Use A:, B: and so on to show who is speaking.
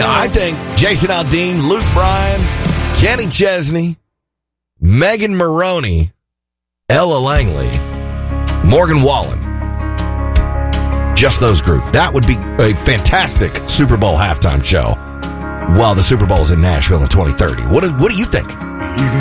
A: Yeah, I think Jason Aldean, Luke Bryan, Kenny Chesney, Megan Maroney, Ella Langley, Morgan Wallen. Just those group. That would be a fantastic Super Bowl halftime show while the Super Bowl is in Nashville in 2030. What do you think?
B: You can